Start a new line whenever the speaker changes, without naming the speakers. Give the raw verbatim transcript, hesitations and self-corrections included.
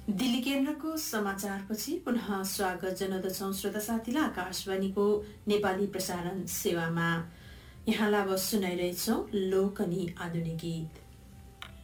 दिल्ली केन्द्रको समाचारपछि पुनः स्वागत जनाउँदछौं श्रोता साथीलाई आकाशवाणीको नेपाली प्रसारण सेवामा। यहाँलाई अब सुनाइरहेछौं लोक अनि आधुनिक गीत।